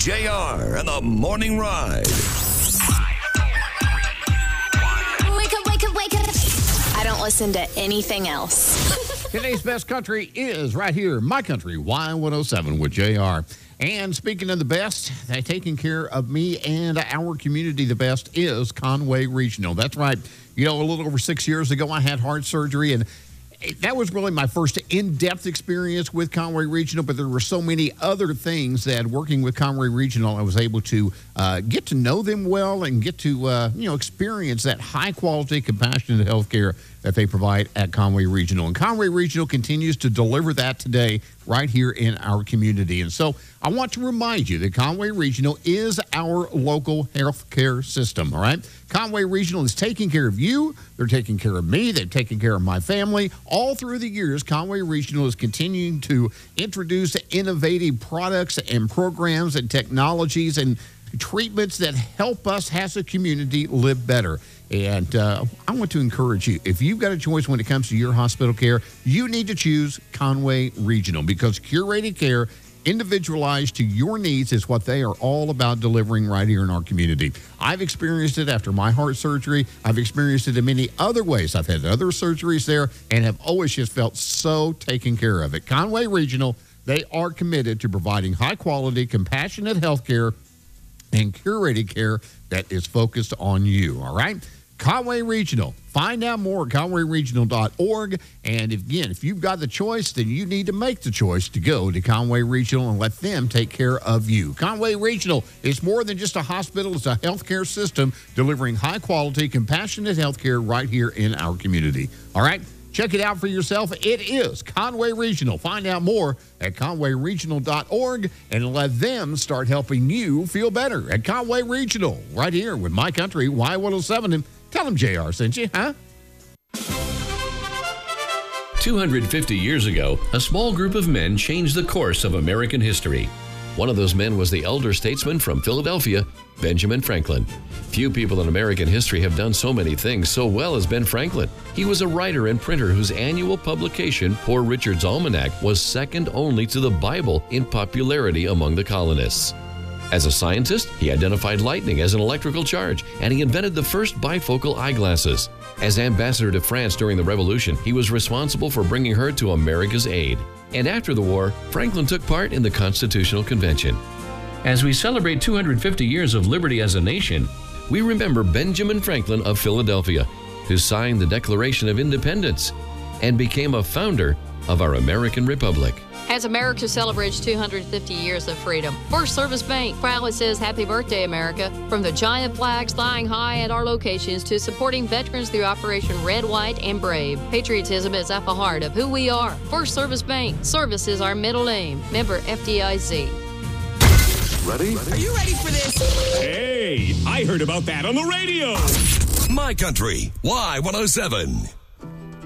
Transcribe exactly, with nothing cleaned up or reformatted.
J R and the Morning Ride. Wake up, wake up, wake up. I don't listen to anything else. Today's best country is right here, My Country, Y one oh seven with J R. And speaking of the best, they're taking care of me and our community the best is Conway Regional. That's right. You know, a little over six years ago, I had heart surgery, and that was really my first in-depth experience with Conway Regional, but there were so many other things that working with Conway Regional, I was able to uh, get to know them well and get to, uh, you know, experience that high-quality, compassionate health care that they provide at Conway Regional. And Conway Regional continues to deliver that today right here in our community. And so I want to remind you that Conway Regional is our local health care system, all right? Conway Regional is taking care of you. They're taking care of me. They've taken care of my family. All through the years, Conway Regional is continuing to introduce innovative products and programs and technologies and treatments that help us as a community live better. And uh, I want to encourage you, if you've got a choice when it comes to your hospital care, you need to choose Conway Regional because curated care, individualized to your needs, is what they are all about delivering right here in our community. I've experienced it after my heart surgery. I've experienced it in many other ways. I've had other surgeries there and have always just felt so taken care of. At Conway Regional, they are committed to providing high-quality, compassionate health care and curated care that is focused on you, all right? Conway Regional. Find out more at conway regional dot org. And if, again, if you've got the choice, then you need to make the choice to go to Conway Regional and let them take care of you. Conway Regional is more than just a hospital. It's a healthcare system delivering high-quality, compassionate healthcare right here in our community. All right? Check it out for yourself. It is Conway Regional. Find out more at conway regional dot org and let them start helping you feel better at Conway Regional, right here with My Country, Y one oh seven. And tell them J R sent you, huh? two hundred fifty years ago, a small group of men changed the course of American history. One of those men was the elder statesman from Philadelphia, Benjamin Franklin. Few people in American history have done so many things so well as Ben Franklin. He was a writer and printer whose annual publication, Poor Richard's Almanac, was second only to the Bible in popularity among the colonists. As a scientist, he identified lightning as an electrical charge, and he invented the first bifocal eyeglasses. As ambassador to France during the Revolution, he was responsible for bringing her to America's aid. And after the war, Franklin took part in the Constitutional Convention. As we celebrate two hundred fifty years of liberty as a nation, we remember Benjamin Franklin of Philadelphia, who signed the Declaration of Independence and became a founder of our American Republic. As America celebrates two hundred fifty years of freedom, First Service Bank proudly says Happy Birthday, America. From the giant flags flying high at our locations to supporting veterans through Operation Red, White, and Brave, patriotism is at the heart of who we are. First Service Bank. Service is our middle name. Member F D I C. Ready? Are you ready for this? Hey, I heard about that on the radio. My Country, Y one oh seven.